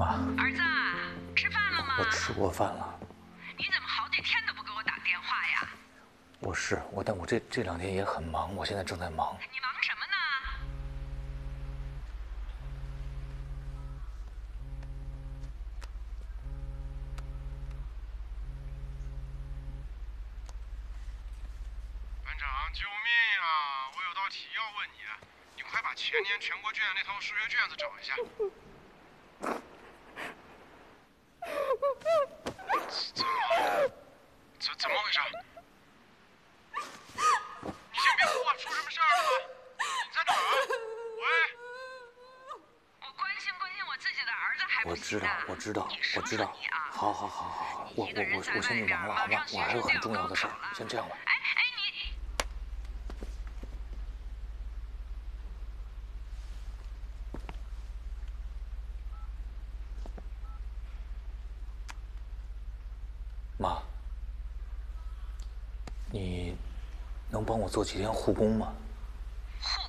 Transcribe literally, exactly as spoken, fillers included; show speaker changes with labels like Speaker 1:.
Speaker 1: 儿子，吃饭了吗？
Speaker 2: 我吃过饭了。
Speaker 1: 你怎么好几天都不给我打电话呀？
Speaker 2: 我是我，但我这这两天也很忙，我现在正在忙。
Speaker 1: 你忙什么呢？
Speaker 3: 班长，救命啊！我有道题要问你，你快把前年全国卷那套数学卷子找一下。怎么？怎怎么回事？你先别哭啊，出什么事儿了吗？你在哪儿啊？喂。
Speaker 1: 我关心关心我自己的儿子还不
Speaker 2: 我知道
Speaker 1: 行啊，
Speaker 2: 我知道
Speaker 1: 你说
Speaker 2: 我知道
Speaker 1: 说你啊。
Speaker 2: 好好好好好，我我我我先去忙了，好吗？我还有很重要的事儿，先这样吧。
Speaker 1: 哎哎你。
Speaker 2: 妈，你能帮我做几天护工吗？
Speaker 1: 护